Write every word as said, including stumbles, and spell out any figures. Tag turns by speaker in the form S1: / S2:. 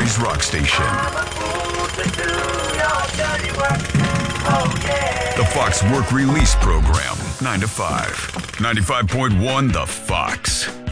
S1: Country's rock station. The Fox Work Release Program, nine to five. ninety-five point one The Fox.